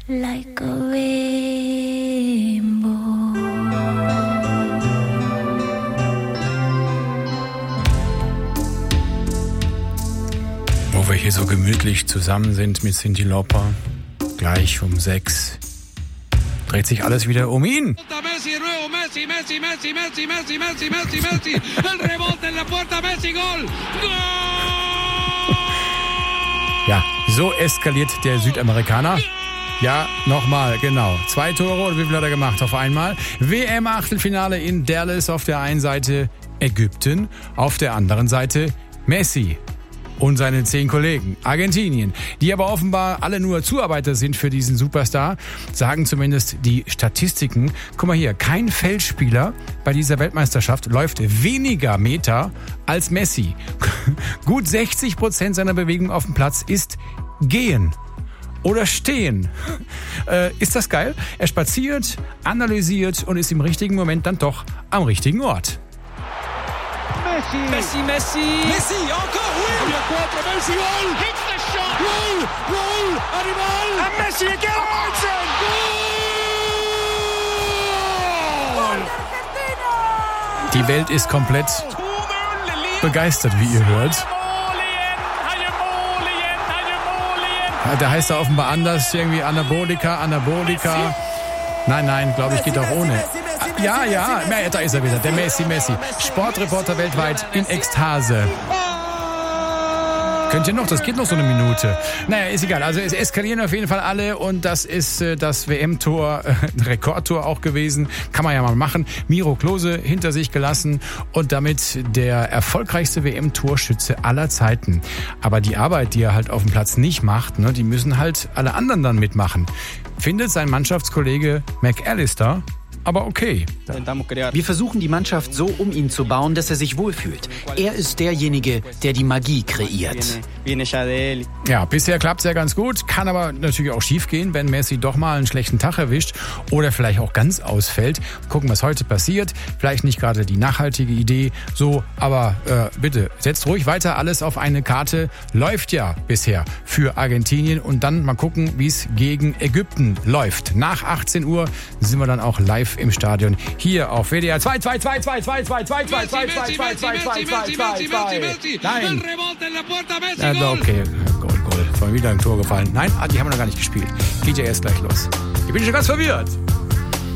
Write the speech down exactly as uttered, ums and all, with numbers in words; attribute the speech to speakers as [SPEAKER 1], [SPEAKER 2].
[SPEAKER 1] like a rainbow.
[SPEAKER 2] Wo wir hier so gemütlich zusammen sind mit Cyndi Lauper, gleich um sechs, dreht sich alles wieder um ihn.
[SPEAKER 3] Messi, Messi, Messi, Messi, Messi, Messi, Messi, Messi, Messi, el rebote en la puerta, Messi, Gol! Gol!
[SPEAKER 2] Ja, so eskaliert der Südamerikaner. Ja, nochmal, genau. Zwei Tore, oder wie viel hat er gemacht auf einmal? W M-Achtelfinale in Dallas, auf der einen Seite Ägypten, auf der anderen Seite Messi und seine zehn Kollegen. Argentinien, die aber offenbar alle nur Zuarbeiter sind für diesen Superstar, sagen zumindest die Statistiken. Guck mal hier, kein Feldspieler bei dieser Weltmeisterschaft läuft weniger Meter als Messi. Gut sechzig Prozent seiner Bewegung auf dem Platz ist Gehen oder Stehen. Äh, ist das geil? Er spaziert, analysiert und ist im richtigen Moment dann doch am richtigen Ort.
[SPEAKER 3] Messi, Messi, Messi, Messi, encore, oui, il y a quatre, Messi, Gol, hits the shot, Gol, Gol, Animal, and Messi again, Gol!
[SPEAKER 2] Die Welt ist komplett begeistert, wie ihr hört. Da heißt er offenbar anders, irgendwie Anabolika, Anabolika. Nein, nein, glaube ich, geht auch ohne. Ja, ja, da ist er wieder, der Messi, Messi. Sportreporter weltweit in Ekstase. Könnt ihr noch, das geht noch so eine Minute. Naja, ist egal, also es eskalieren auf jeden Fall alle und das ist äh, das W M-Tor, äh, Rekordtor auch gewesen. Kann man ja mal machen. Miro Klose hinter sich gelassen und damit der erfolgreichste W M-Torschütze aller Zeiten. Aber die Arbeit, die er halt auf dem Platz nicht macht, ne, die müssen halt alle anderen dann mitmachen. Findet sein Mannschaftskollege McAllister aber okay.
[SPEAKER 4] Wir versuchen die Mannschaft so um ihn zu bauen, dass er sich wohlfühlt. Er ist derjenige, der die Magie kreiert.
[SPEAKER 2] Ja, bisher klappt es ja ganz gut, kann aber natürlich auch schief gehen, wenn Messi doch mal einen schlechten Tag erwischt oder vielleicht auch ganz ausfällt. Gucken, was heute passiert. Vielleicht nicht gerade die nachhaltige Idee, so, aber äh, bitte, setzt ruhig weiter alles auf eine Karte. Läuft ja bisher für Argentinien und dann mal gucken, wie es gegen Ägypten läuft. Nach achtzehn Uhr sind wir dann auch live im Stadion hier auf W D R zwei zwei zwei zwei zwei zwei zwei zwei zwei zwei zwei zwei zwei zwei zwei. Nein. Also okay, Goal, Goal. War wieder ein Tor gefallen. Nein, die haben wir noch gar nicht gespielt. Geht ja erst gleich los. Ich bin schon ganz verwirrt.